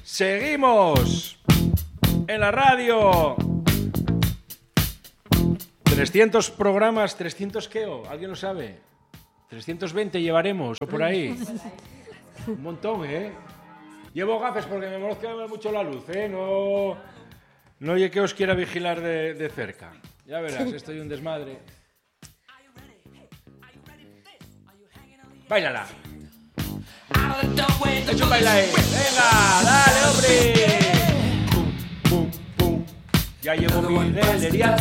Seguimos en la radio. 300 programas, 300 ¿qué? ¿Alguien lo sabe? 320 llevaremos, o por ahí. Un montón, ¿eh? Llevo gafas porque me molesta mucho la luz, ¿eh? No oye que os quiera vigilar de cerca. Ya verás, estoy un desmadre. ¡Báilala! ¡Hecho baila ahí! ¡Venga, dale, hombre! ¡Pum, pum, pum! Ya llevo mi delería.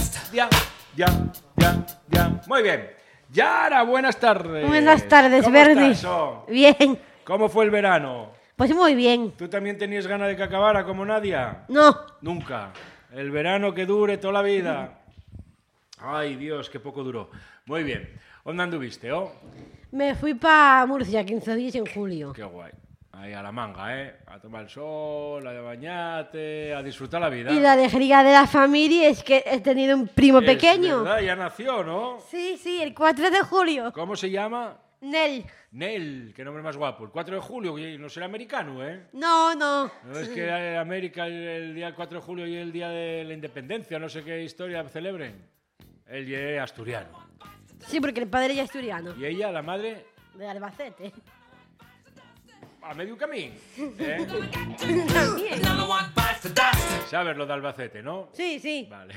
Ya. Muy bien. Yara, buenas tardes. Buenas tardes, ¿Cómo Bernie. estás, oh? Bien. ¿Cómo fue el verano? Pues muy bien. ¿Tú también tenías ganas de que acabara como Nadia? No. Nunca. El verano que dure toda la vida. Ay, Dios, qué poco duró. Muy bien. ¿Dónde anduviste, oh? Me fui para Murcia 15 días en julio. Qué guay. Ahí a la manga, ¿eh? A tomar el sol, a bañarte, a disfrutar la vida. Y la alegría de la familia es que he tenido un primo pequeño. ¿Verdad? Ya nació, ¿no? Sí, el 4 de julio. ¿Cómo se llama? Nel. Nel, qué nombre más guapo. El 4 de julio, no será americano, ¿eh? No. No es que América el día 4 de julio y el día de la independencia, no sé qué historia celebren. Él es asturiano. Sí, porque el padre ya es asturiano. ¿Y ella, la madre? De Albacete. A medio camino, ¿eh? También. Sabes lo de Albacete, ¿no? Sí. Vale.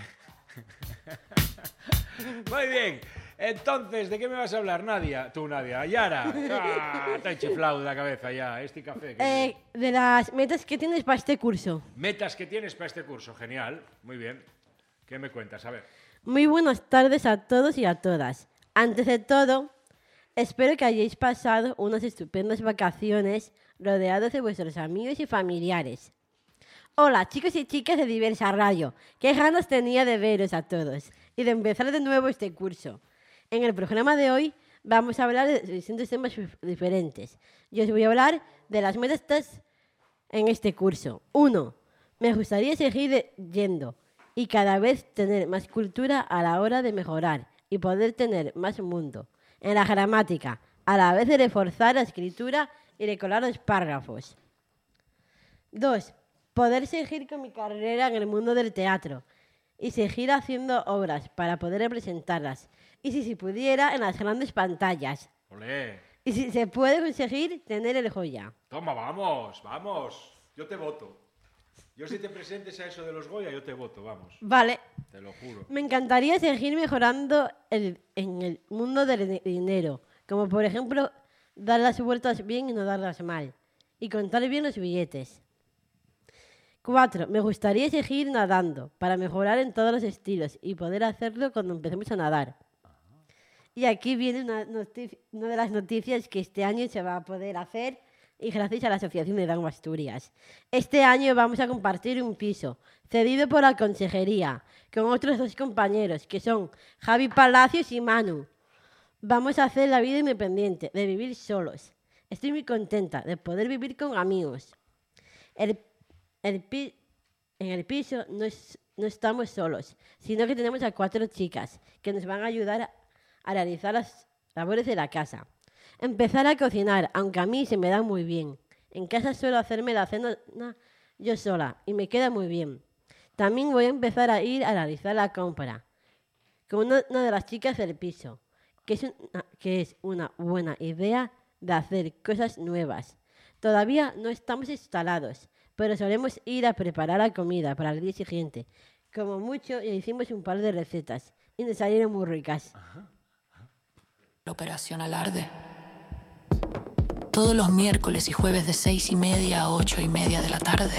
Muy bien. Entonces, ¿de qué me vas a hablar, Nadia? Tú, Nadia. Yara. Te he chiflado de la cabeza ya. Este café. De las metas que tienes para este curso. Metas que tienes para este curso. Genial. Muy bien. ¿Qué me cuentas? A ver. Muy buenas tardes a todos y a todas. Antes de todo, espero que hayáis pasado unas estupendas vacaciones rodeados de vuestros amigos y familiares. Hola, chicos y chicas de Diversa Radio. Qué ganas tenía de veros a todos y de empezar de nuevo este curso. En el programa de hoy vamos a hablar de distintos temas diferentes. Yo os voy a hablar de las metas en este curso. 1. Me gustaría seguir yendo y cada vez tener más cultura a la hora de mejorar y poder tener más mundo en la gramática, a la vez de reforzar la escritura y recolar los párrafos. 2. Poder seguir con mi carrera en el mundo del teatro y seguir haciendo obras para poder representarlas. Y si se pudiera, en las grandes pantallas. Olé. Y si se puede conseguir, tener el Goya. Toma, vamos. Yo te voto. Yo si te presentes a eso de los Goya, yo te voto, vamos. Vale. Te lo juro. Me encantaría seguir mejorando en el mundo del dinero, como por ejemplo dar las vueltas bien y no darlas mal, y contar bien los billetes. 4. Me gustaría seguir nadando para mejorar en todos los estilos y poder hacerlo cuando empecemos a nadar. Y aquí viene una de las noticias que este año se va a poder hacer y gracias a la Asociación de Down Asturias. Este año vamos a compartir un piso cedido por la consejería con otros 2 compañeros que son Javi Palacios y Manu. Vamos a hacer la vida independiente, de vivir solos. Estoy muy contenta de poder vivir con amigos. En el piso no estamos solos, sino que tenemos a 4 chicas que nos van a ayudar a realizar las labores de la casa. Empezar a cocinar, aunque a mí se me da muy bien. En casa suelo hacerme la cena yo sola y me queda muy bien. También voy a empezar a ir a realizar la compra con una de las chicas del piso, que es una buena idea de hacer cosas nuevas. Todavía no estamos instalados, pero solemos ir a preparar la comida para el día siguiente. Como mucho, hicimos un par de recetas y nos salieron muy ricas. La Operación Alarde. Todos los miércoles y jueves de 6:30 a 8:30 de la tarde.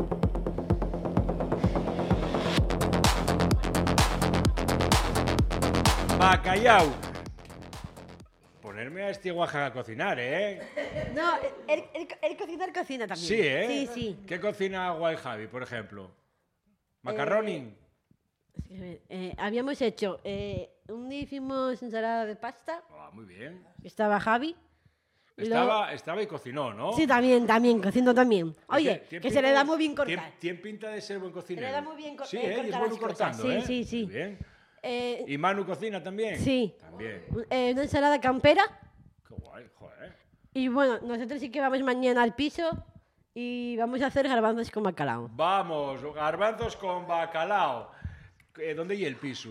Bacallao. Ponerme a este Oaxaca a cocinar, ¿eh? No, el cocina también. Sí, ¿eh? Sí. ¿Qué cocina Guay Javi, por ejemplo? ¿Macaroni? Habíamos hecho, un día hicimos ensalada de pasta, Muy bien. estaba Javi. Estaba y cocinó, ¿no? Sí, también, cocinó también. Oye, que se le da muy bien cortar. Tiene pinta de ser buen cocinero. Se le da muy bien Sí, cortar es las bueno cosas. cortando, ¿eh? Sí. Muy bien. ¿Y Manu cocina también? Sí. También. Una ensalada campera. Qué guay, joder. Y bueno, nosotros sí que vamos mañana al piso y vamos a hacer garbanzos con bacalao. Vamos, garbanzos con bacalao. ¿Dónde y el piso?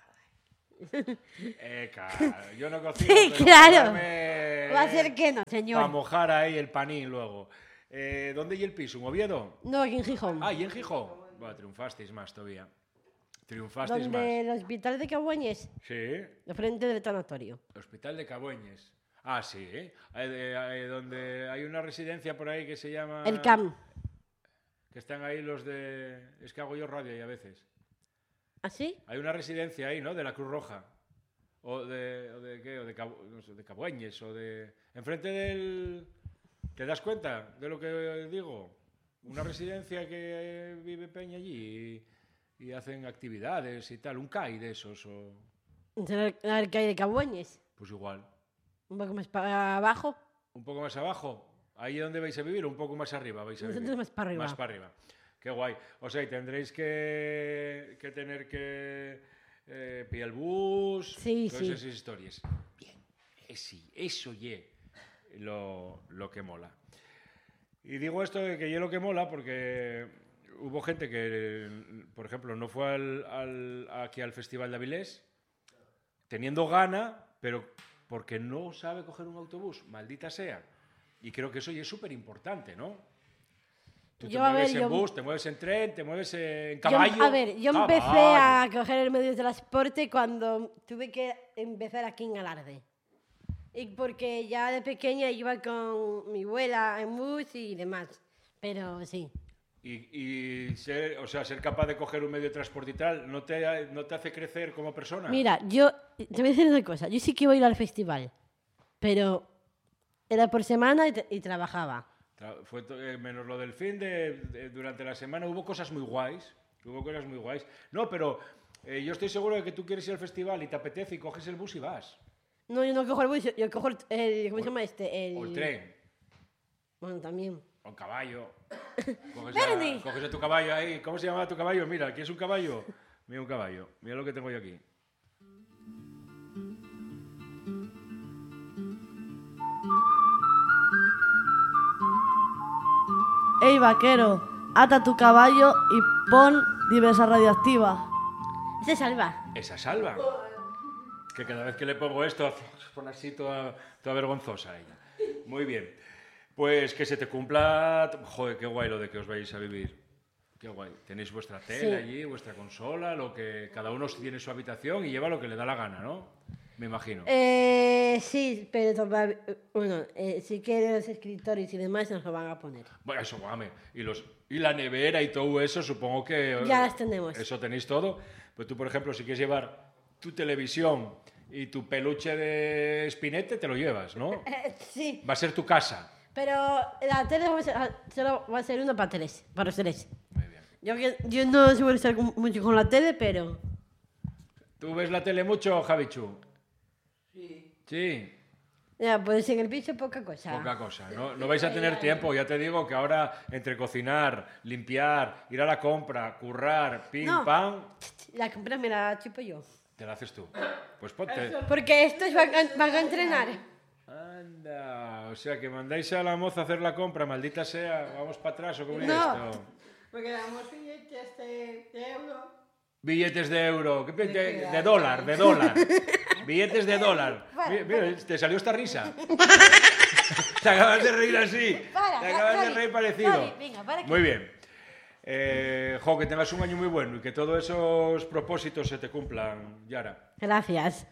Claro, yo no cocino. Sí, pero claro. darme, Va a ser que no, señor. para mojar ahí el panín luego. ¿Dónde y el piso? ¿En Oviedo? No, aquí en Gijón. Ah, ¿y en Gijón? Bueno, triunfasteis más todavía. Triunfasteis Donde más. el hospital de Cabueñes, Sí, de frente del tanatorio. Hospital de Cabueñes. Ah, sí, ¿eh? Donde hay una residencia por ahí que se llama... El CAM. Que están ahí los de... Es que hago yo radio ahí a veces. ¿Así? Hay una residencia ahí, ¿no? De la Cruz Roja. O de ¿qué? O de, no sé, de Cabueñes, o de... Enfrente del... ¿Te das cuenta de lo que digo? Una residencia que vive Peña allí y hacen actividades y tal. Un CAI de esos, o... El que hay de Cabueñes. Pues igual. Un poco más para abajo. Un poco más abajo. Ahí es donde vais a vivir, un poco más arriba vais a vivir. Nosotros más para arriba. Más para arriba. Qué guay. O sea, y tendréis que tener que pillar el bus, Sí, todas sí. esas historias. Bien, eso ye lo que mola. Y digo esto de que ye lo que mola porque hubo gente que, por ejemplo, no fue aquí al Festival de Avilés teniendo gana, pero porque no sabe coger un autobús, maldita sea. Y creo que eso ya es súper importante, ¿no? Tú te Yo, a mueves ver, en yo- bus, te mueves en tren, te mueves en caballo. Yo empecé a coger el medio de transporte cuando tuve que empezar aquí en Alarde. Y porque ya de pequeña iba con mi abuela en bus y demás. Pero sí. Y ser, o sea, ser capaz de coger un medio de transporte y tal, ¿no te hace crecer como persona? Mira, yo te voy a decir una cosa. Yo sí que iba a ir al festival. Pero era por semana y trabajaba. Fue menos lo del fin durante la semana, hubo cosas muy guays. No, pero yo estoy seguro de que tú quieres ir al festival y te apetece y coges el bus y vas. No, yo no cojo el bus, yo cojo el ¿cómo se llama este? O el tren, Bueno, también. o el caballo. Bernie. Coges a tu caballo ahí. ¿Cómo se llama tu caballo? Mira, ¿quieres un caballo? Mira un caballo. Mira lo que tengo yo aquí. Ey, vaquero, ata tu caballo y pon diversa radioactiva. Ese salva. Esa salva. Que cada vez que le pongo esto, se pone así toda vergonzosa ella. Muy bien. Pues que se te cumpla... Joder, qué guay lo de que os vais a vivir. Qué guay. Tenéis vuestra tele Sí. allí, vuestra consola, lo que cada uno tiene su habitación y lleva lo que le da la gana, ¿no? Me imagino. Sí, pero todavía, bueno, sí que los escritores y demás nos lo van a poner. Bueno, eso, guame. Y la nevera y todo eso, supongo que... Ya las tenemos. Eso tenéis todo. Pues tú, por ejemplo, si quieres llevar tu televisión y tu peluche de Spinette, te lo llevas, ¿no? Sí, Va a ser tu casa. pero la tele solo va a ser una para los tres. Muy bien. Yo no suelo estar mucho con la tele, pero... ¿Tú ves la tele mucho, Javichu? Sí. Ya, pues en el piso poca cosa. Poca cosa. No vais a tener tiempo. Ya te digo que ahora entre cocinar, limpiar, ir a la compra, currar, pim, No. pam, La compra me la chupo yo. te la haces tú. Pues ponte. Porque estos van a entrenar. Anda, o sea que mandáis a la moza a hacer la compra, maldita sea, vamos para atrás o cómo es No. esto. Porque damos billetes de euro. Billetes de euro, de dólar. Billetes de dólar. Mira, te salió esta risa. Te acabas de reír así. Para, Te acabas de Javi, reír parecido. Javi, venga, para que- Muy bien. Que tengas un año muy bueno y que todos esos propósitos se te cumplan, Yara. Gracias.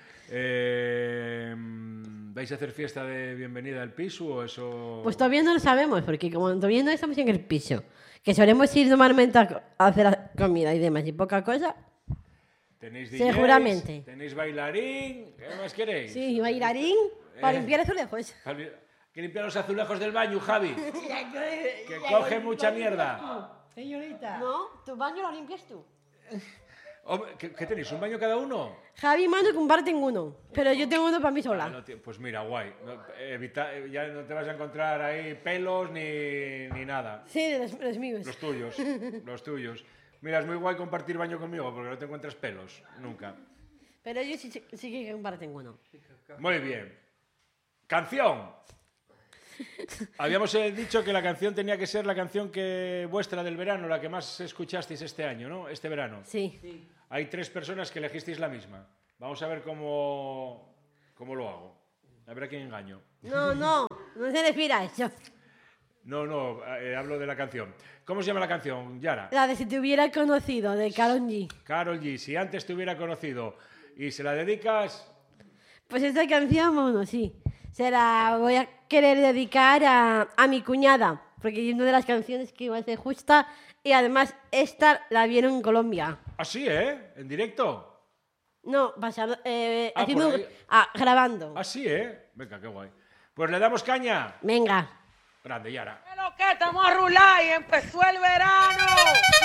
¿Vais a hacer fiesta de bienvenida al piso o eso? Pues todavía no lo sabemos, porque como todavía no estamos en el piso, que solemos ir normalmente a hacer la comida y demás, y poca cosa. ¿Tenéis DJs? Seguramente. ¿Tenéis bailarín? ¿Qué más queréis? Sí, bailarín para limpiar azulejos. Que limpiar los azulejos del baño, Javi. Que coge mucha mierda. Señorita. No, tu baño lo limpias tú. Hombre, ¿qué tenéis? ¿Un baño cada uno? Javi y Manu comparten uno, pero yo tengo uno para mí sola. Pues mira, guay. Ya no te vas a encontrar ahí pelos ni nada. Sí, de los míos. Los tuyos, los tuyos. Mira, es muy guay compartir baño conmigo porque no te encuentras pelos, nunca. Pero ellos sí que comparten uno. Muy bien. Canción. Habíamos dicho que la canción tenía que ser la canción vuestra del verano, la que más escuchasteis este año, ¿no? Este verano. Sí. Hay 3 personas que elegisteis la misma. Vamos a ver cómo lo hago. A ver a quién engaño. No se refiere a eso. No, hablo de la canción. ¿Cómo se llama la canción, Yara? La de Si te hubiera conocido, de Karol G. Karol G, si antes te hubiera conocido y se la dedicas... Pues esta canción, bueno, sí. Se la voy a querer dedicar a mi cuñada, porque es una de las canciones que más me gusta y además esta la vieron en Colombia. Ah, sí, ¿eh? ¿En directo? No, pasando, haciendo, por ahí. grabando. Ah, sí, ¿eh? Venga, qué guay. Pues le damos caña. Venga. Grande, Yara. Lo que estamos a rular y empezó el verano.